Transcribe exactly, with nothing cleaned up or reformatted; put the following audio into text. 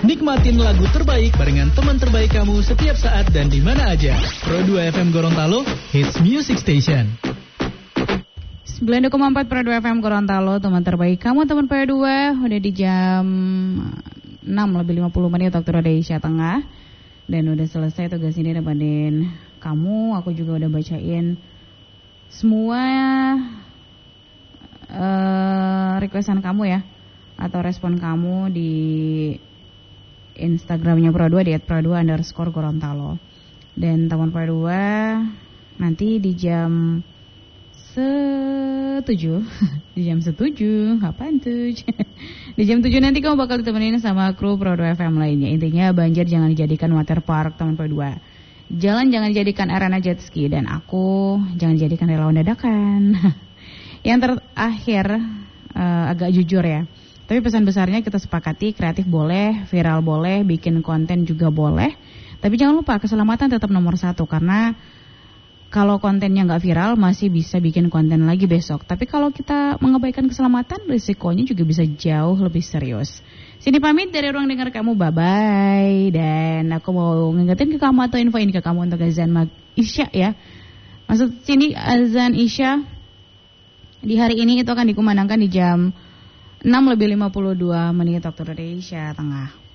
Nikmatin lagu terbaik barengan teman terbaik kamu setiap saat dan di mana aja. Pro dua F M Gorontalo, Hits Music Station. sembilan puluh dua koma empat Pro dua F M Gorontalo, teman terbaik kamu, teman Pro dua. Udah di jam enam lebih lima puluh menit waktu Indonesia Tengah. Dan udah selesai tugas ini nemenin kamu. Aku juga udah bacain semua uh, requestan kamu ya, atau respon kamu di Instagramnya Pro dua di et pro dua underscore Gorontalo. Dan teman Pro dua nanti di jam setuju di jam setuju kapan tuh di jam tujuh nanti kamu bakal ditemenin sama kru Pro dua F M lainnya. Intinya Banjar jangan dijadikan water park teman Pro dua, jalan jangan dijadikan arena jet ski, dan aku jangan dijadikan relawan dadakan. Yang terakhir uh, agak jujur ya, tapi pesan besarnya kita sepakati, kreatif boleh, viral boleh, bikin konten juga boleh, tapi jangan lupa keselamatan tetap nomor satu. Karena kalau kontennya nggak viral masih bisa bikin konten lagi besok, tapi kalau kita mengabaikan keselamatan risikonya juga bisa jauh lebih serius. Sini pamit dari ruang dengar kamu, bye bye. Dan aku mau ngingetin ke kamu atau infoin ke kamu untuk azan mag isya ya. Maksud sini azan isya di hari ini itu akan dikumandangkan di jam enam lebih lima puluh dua menit waktu Indonesia Tengah.